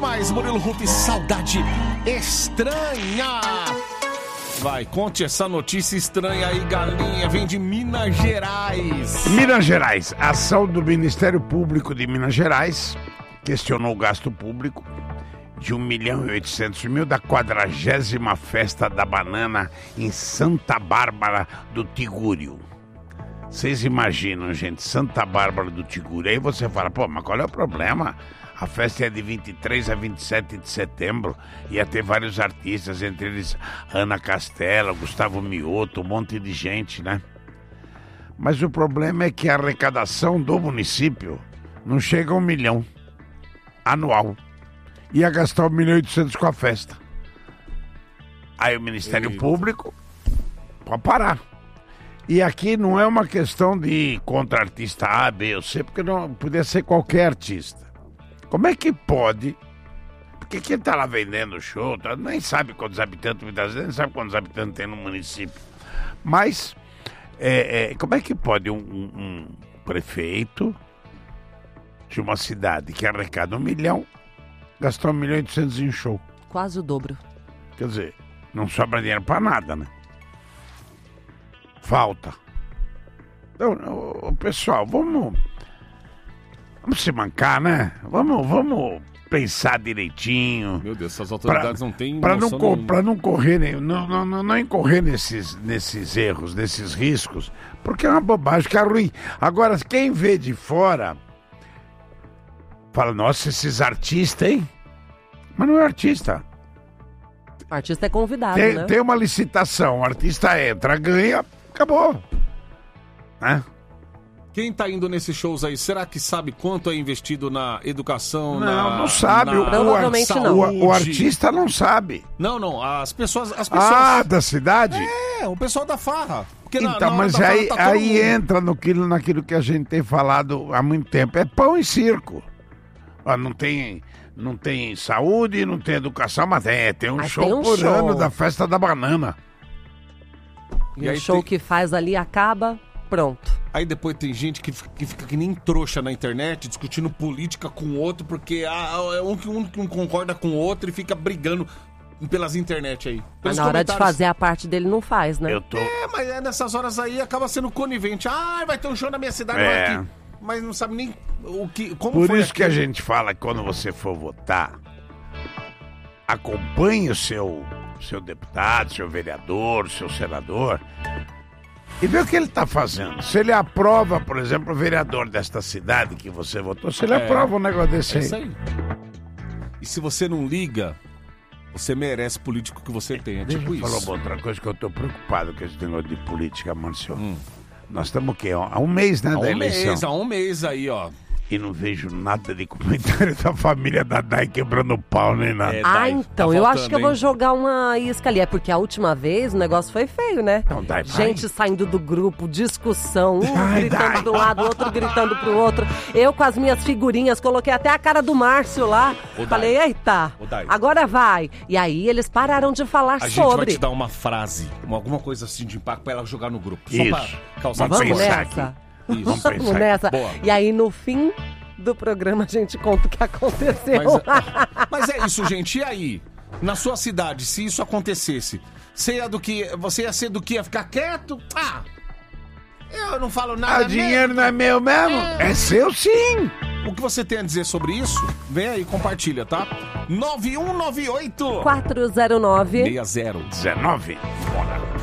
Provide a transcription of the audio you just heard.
mais, Murilo Huff, saudade estranha. Vai, conte essa notícia estranha aí, galinha. Vem de Minas Gerais. Minas Gerais, a ação do Ministério Público de Minas Gerais questionou o gasto público de 1.800.000 da 40ª Festa da Banana em Santa Bárbara do Tigúrio. Vocês imaginam, gente, Santa Bárbara do Tigúrio. Aí você fala, pô, mas qual é o problema? A festa é de 23 a 27 de setembro. Ia ter vários artistas, entre eles Ana Castela, Gustavo Mioto, um monte de gente, né? Mas o problema é que a arrecadação do município não chega a 1 milhão anual. Ia gastar 1.800.000 com a festa. Aí o Ministério Público pode parar. E aqui não é uma questão de contra artista A, B ou C, porque não podia ser qualquer artista. Como é que pode? Porque quem tá lá vendendo o show, nem sabe quantos habitantes, muitas vezes nem sabe quantos habitantes tem no município. Mas, como é que pode um prefeito de uma cidade que arrecada 1 milhão gastar 1.800.000 em show? Quase o dobro. Quer dizer, não sobra dinheiro pra nada, né? Falta. Então, pessoal, vamos se mancar, né? Vamos pensar direitinho. Meu Deus, essas autoridades não têm pra noção não correr, não incorrer nesses erros, nesses riscos, porque é uma bobagem, que é ruim. Agora, quem vê de fora fala, nossa, esses artistas, hein? Mas não é artista. O artista é convidado, né? Tem uma licitação, o artista entra, ganha, acabou. Né? Quem tá indo nesses shows aí, será que sabe quanto é investido na educação? Não sabe. Provavelmente não. O artista não sabe. Não, as pessoas... Ah, da cidade? O pessoal da farra. Porque então, mas aí entra naquilo que a gente tem falado há muito tempo. É pão e circo. Não tem saúde, não tem educação, mas tem um show por ano da Festa da Banana. E o show que faz ali acaba, pronto. Aí depois tem gente que fica que nem trouxa na internet, discutindo política com o outro, porque um que não concorda com o outro e fica brigando pelas internet aí. Mas na hora de fazer a parte dele não faz, né? Mas nessas horas aí acaba sendo conivente. Vai ter um show na minha cidade, vai aqui. Mas não sabe nem como foi. Por isso que a gente fala que quando você for votar, acompanhe o seu deputado, seu vereador, seu senador e vê o que ele está fazendo. Se ele aprova, por exemplo, o vereador desta cidade que você votou, se ele aprova um negócio desse aí. Isso aí. E se você não liga, você merece o político que você tem. Tipo isso. Falou outra coisa que eu estou preocupado com esse negócio de política, Márcio. Nós estamos o quê? Há um mês, né, da eleição? Há um mês aí, ó. E não vejo nada de comentário da família da Dai quebrando pau, nem nada. Então, eu acho que eu vou jogar uma isca ali. É porque a última vez o negócio foi feio, né? Então, Dai, gente saindo do grupo, discussão, gritando para um lado, outro gritando pro outro. Eu com as minhas figurinhas, coloquei até a cara do Márcio lá. Falei, eita, agora vai. E aí eles pararam de falar sobre. A gente vai te dar uma frase, alguma coisa assim de impacto pra ela jogar no grupo. Isso. Só pra causar Vamos nessa. Isso. Vamos nessa. Boa. E aí, no fim do programa, a gente conta o que aconteceu. Mas é isso, gente. E aí? Na sua cidade, se isso acontecesse, você ia ser do que? Ia ficar quieto? Eu não falo nada. O dinheiro não é meu mesmo? É seu, sim. O que você tem a dizer sobre isso? Vem aí, compartilha, tá? 9198 409 6019. Bora.